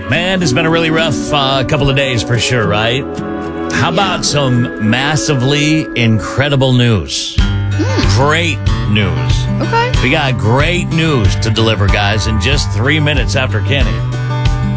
Man, it's been a really rough couple of days for sure, right? How about some massively incredible news? Great news. Okay. We got great news to deliver, guys, in just 3 minutes after Kenny.